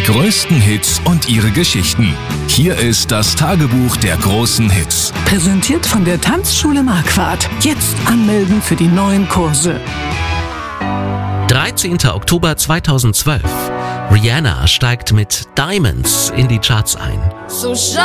größten Hits und ihre Geschichten. Hier ist das Tagebuch der großen Hits. Präsentiert von der Tanzschule Marquardt. Jetzt anmelden für die neuen Kurse. 13. Oktober 2012. Rihanna steigt mit Diamonds in die Charts ein. So